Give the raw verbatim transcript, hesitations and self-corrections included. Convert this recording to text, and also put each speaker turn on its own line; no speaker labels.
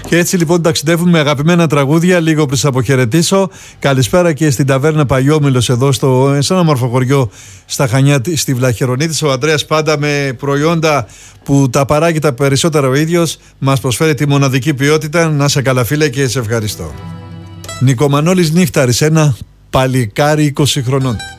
Και έτσι λοιπόν ταξιδεύουμε με αγαπημένα τραγούδια. Λίγο πριν σας αποχαιρετήσω, καλησπέρα και στην ταβέρνα Παλιόμηλος εδώ στο, σε ένα όμορφο χωριό στα Χανιά στη Βλαχερονίτης. Ο Ανδρέας πάντα με προϊόντα που τα παράγει τα περισσότερα ο ίδιος, μας προσφέρει τη μοναδική ποιότητα. Να σε καλά φίλε και σε ευχαριστώ. Νικομανόλης Νύχταρης, ένα παλικάρι είκοσι χρονών.